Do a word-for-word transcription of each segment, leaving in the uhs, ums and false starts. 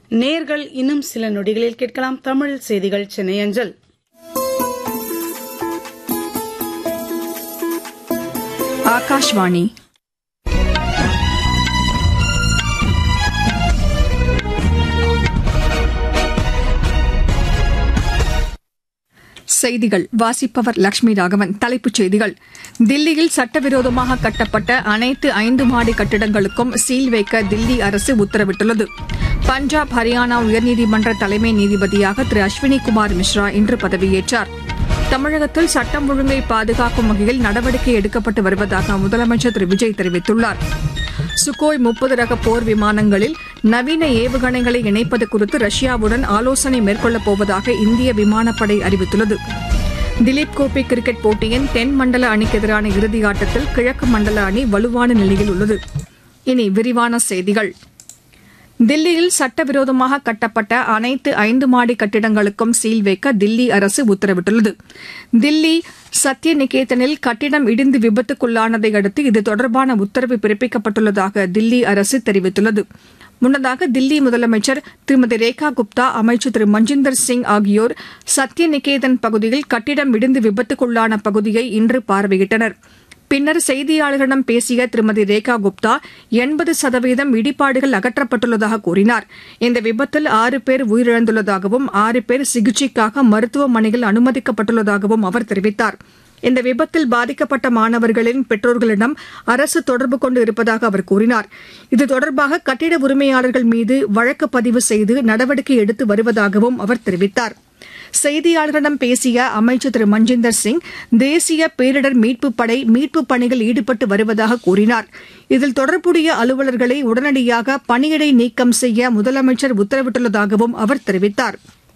நேர்கள் இன்னும் சில நொடிகளில் கேட்கலாம் தமிழ் செய்திகள் சென்னை அஞ்சல். ஆகாஷ்வாணி. செய்திகள் வாசிப்பவர் லட்சுமி ராகவன். தலைப்புச் செய்திகள்: தில்லியில் சட்டவிரோதமாக கட்டப்பட்ட அனைத்து ஐந்து மாடி கட்டிடங்களுக்கும் சீல் வைக்க தில்லி அரசு உத்தரவிட்டுள்ளது. பஞ்சாப், ஹரியானா உயர்நீதிமன்ற தலைமை நீதிபதியாக திரு அஸ்வினி குமார் மிஸ்ரா இன்று பதவியேற்றார். தமிழகத்தில் சட்டம் ஒழுங்கை பாதுகாக்கும் வகையில் நடவடிக்கை எடுக்கப்பட்டு வருவதாக முதலமைச்சர் திரு விஜய் தெரிவித்துள்ளார். சுகோய் முப்பது ரக போர் விமானங்களில் நவீன ஏவுகணைகளை இணைப்பது குறித்து ரஷ்யாவுடன் ஆலோசனை மேற்கொள்ளப் போவதாக இந்திய விமானப்படை அறிவித்துள்ளது. திலீப் கோப்பை கிரிக்கெட் போட்டியின் தென் மண்டல அணிக்கு எதிரான இறுதி ஆட்டத்தில் கிழக்கு மண்டல அணி வலுவான நிலையில் உள்ளது. இனி விரிவான செய்திகள். தில்லியில் சட்டவிரோதமாக கட்டப்பட்ட அனைத்து ஐந்து மாடி கட்டிடங்களுக்கும் சீல் வைக்க தில்லி அரசு உத்தரவிட்டுள்ளது. தில்லி சத்ய நிகேதனில் கட்டிடம் இடிந்து விபத்துக்குள்ளானதை அடுத்து இது தொடர்பான உத்தரவு பிறப்பிக்கப்பட்டுள்ளதாக தில்லி அரசு தெரிவித்துள்ளது. முன்னதாக தில்லி முதலமைச்சர் திருமதி ரேகா குப்தா, அமைச்சர் திரு மஞ்சிந்தர் சிங் ஆகியோர் சத்ய நிகேதன் பகுதியில் கட்டிடம் இடிந்து விபத்துக்குள்ளான பகுதியை இன்று பார்வையிட்டனர். பின்னர் செய்தியாளர்களிடம் பேசிய திருமதி ரேகா குப்தா, எண்பது சதவீதம் இடிபாடுகள் அகற்றப்பட்டுள்ளதாக கூறினார். இந்த விபத்தில் ஆறு பேர் உயிரிழந்துள்ளதாகவும் ஆறு பேர் சிகிச்சைக்காக மருத்துவமனையில் அனுமதிக்கப்பட்டுள்ளதாகவும் அவர் தெரிவித்தார். இந்த விபத்தில் பாதிக்கப்பட்ட மாணவர்களின் பெற்றோர்களிடம் அரசு தொடர்பு கொண்டு இருப்பதாக அவர் கூறினார். இது தொடர்பாக கட்டிட உரிமையாளர்கள் மீது வழக்கு பதிவு செய்து நடவடிக்கை எடுத்து வருவதாகவும் அவர் தெரிவித்தார். செய்தியாளர்களிடம் பேசிய அமைச்சர் திரு மஞ்சிந்தர் சிங், தேசிய பேரிடர் மீட்புப் படை மீட்புப் பணியில் ஈடுபட்டு வருவதாக கூறினார். இதில் தொடர்புடைய அலுவலர்களை உடனடியாக பணியிடை நீக்கம் செய்ய முதலமைச்சர் உத்தரவிட்டுள்ளதாகவும் அவர் தெரிவித்தார்.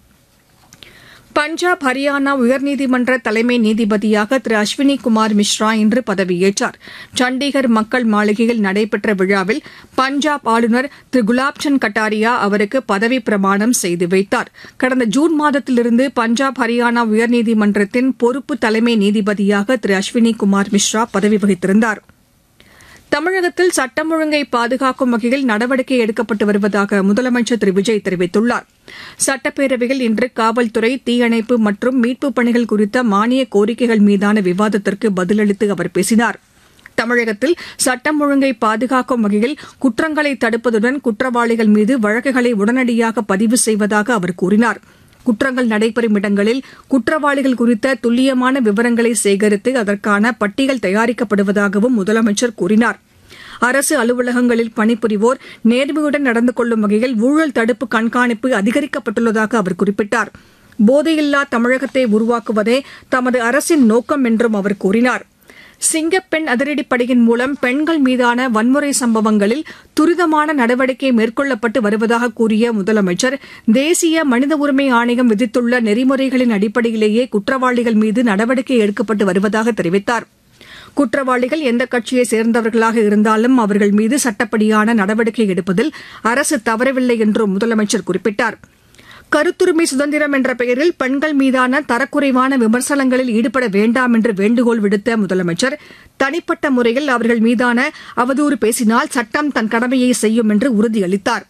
பஞ்சாப், ஹரியானா உயர்நீதிமன்ற தலைமை நீதிபதியாக திரு அஸ்வினி குமார் மிஸ்ரா இன்று பதவியேற்றார். சண்டிகர் மக்கள் மாளிகையில் நடைபெற்ற விழாவில் பஞ்சாப் ஆளுநர் திரு குலாப்சந்த் கட்டாரியா அவருக்கு பதவிப் பிரமாணம் செய்து வைத்தார். கடந்த ஜூன் மாதத்திலிருந்து பஞ்சாப், ஹரியானா உயர்நீதிமன்றத்தின் பொறுப்பு தலைமை நீதிபதியாக திரு அஸ்வினி குமார் மிஸ்ரா பதவி வகித்திருந்தார். தமிழகத்தில் சட்டம் ஒழுங்கை பாதுகாக்கும் வகையில் நடவடிக்கை எடுக்கப்பட்டு வருவதாக முதலமைச்சர் திரு விஜய் தெரிவித்துள்ளார். சட்டப்பேரவையில் இன்று காவல்துறை, தீயணைப்பு மற்றும் மீட்புப் பணிகள் குறித்த மானிய கோரிக்கைகள் மீதான விவாதத்திற்கு பதிலளித்து அவர் பேசினார். தமிழகத்தில் சட்டம் ஒழுங்கை பாதுகாக்கும் வகையில் குற்றங்களை தடுப்பதுடன் குற்றவாளிகள் மீது வழக்குகளை உடனடியாக பதிவு செய்வதாக அவர் கூறினார். குற்றங்கள் நடைபெறும் இடங்களில் குற்றவாளிகள் குறித்த துல்லியமான விவரங்களை சேகரித்து அதற்கான பட்டியல் தயாரிக்கப்படுவதாகவும் முதலமைச்சர் கூறினார். அரசு அலுவலகங்களில் பணிபுரிவோர் நேர்மையுடன் நடந்து கொள்ளும் வகையில் ஊழல் தடுப்பு கண்காணிப்பு அதிகரிக்கப்பட்டுள்ளதாக அவர் குறிப்பிட்டார். போதையில்லா தமிழகத்தை உருவாக்குவதே தமது அரசின் நோக்கம் என்றும் அவர் கூறினார். சிங்கப்பெண் அதிரடிப்படையின் மூலம் பெண்கள் மீதான வன்முறை சம்பவங்களில் துரிதமான நடவடிக்கை மேற்கொள்ளப்பட்டு வருவதாக கூறிய முதலமைச்சர், தேசிய மனித உரிமை ஆணையம் விதித்துள்ள நெறிமுறைகளின் அடிப்படையிலேயே குற்றவாளிகள் மீது நடவடிக்கை எடுக்கப்பட்டு வருவதாக தெரிவித்தார். குற்றவாளிகள் எந்த கட்சியை சேர்ந்தவர்களாக இருந்தாலும் அவர்கள் மீது சட்டப்படியான நடவடிக்கை எடுப்பதில் அரசு தவறவில்லை என்றும் முதலமைச்சர் குறிப்பிட்டார். கருத்துரிமை சுதந்திரம் என்ற பெயரில் பெண்கள் மீதான தரக்குறைவான விமர்சனங்களில் ஈடுபட வேண்டாம் என்று வேண்டுகோள் விடுத்த முதலமைச்சர், தனிப்பட்ட முறையில் அவர்கள் மீதான அவதூறு பேசினால் சட்டம் தன் கடமையை செய்யும் என்று உறுதியளித்தார்.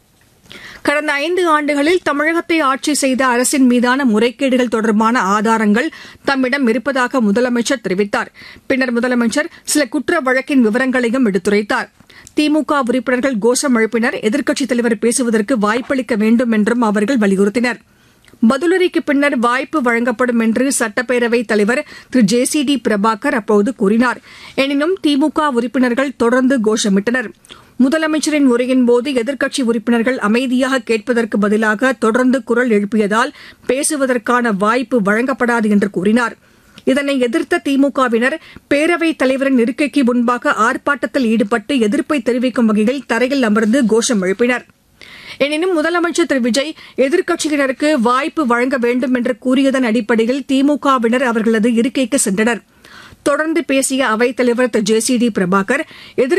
கடந்த ஐந்து ஆண்டுகளில் தமிழகத்தை ஆட்சி செய்த அரசின் மீதான முறைகேடுகள் தொடர்பான ஆதாரங்கள் தம்மிடம் இருப்பதாக முதலமைச்சர் தெரிவித்தார். பின்னர் முதலமைச்சர் சில குற்ற வழக்கின் விவரங்களையும் எடுத்துரைத்தார். திமுக உறுப்பினர்கள் கோஷம் எழுப்பினர். எதிர்க்கட்சித் தலைவர் பேசுவதற்கு வாய்ப்பளிக்க வேண்டும் என்றும் அவர்கள் வலியுறுத்தினர். பதிலுரைக்கு பின்னர் வாய்ப்பு வழங்கப்படும் என்று சட்டப்பேரவைத் தலைவர் திரு ஜே சி டி பிரபாகர் அப்போது கூறினார். எனினும் திமுக உறுப்பினர்கள் தொடர்ந்து கோஷமிட்டனர். முதலமைச்சரின் உரையின்போது எதிர்க்கட்சி உறுப்பினர்கள் அமைதியாக கேட்பதற்கு பதிலாக தொடர்ந்து குரல் எழுப்பியதால் பேசுவதற்கான வாய்ப்பு வழங்கப்படாது என்று கூறினார். இதனை எதிர்த்த திமுகவினர் பேரவைத் தலைவரின் இருக்கைக்கு முன்பாக ஆர்ப்பாட்டத்தில் ஈடுபட்டு எதிர்ப்பை தெரிவிக்கும் வகையில் தரையில் அமர்ந்து கோஷம் எழுப்பினர். எனினும் முதலமைச்சர் திரு விஜய் எதிர்க்கட்சியினருக்கு வாய்ப்பு வழங்க வேண்டும் என்று கூறியதன் அடிப்படையில் திமுகவினர் அவர்களது இருக்கைக்கு சென்றனர். தொடர்ந்து பேசிய அவைத் தலைவர் திரு ஜே சி டி பிரபாகர், எதிர்